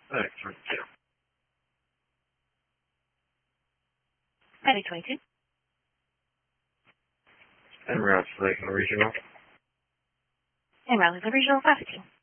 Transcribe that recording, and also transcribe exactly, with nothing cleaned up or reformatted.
Excellent. Heading twenty-two. And route select regional. And route to the regional fifteen.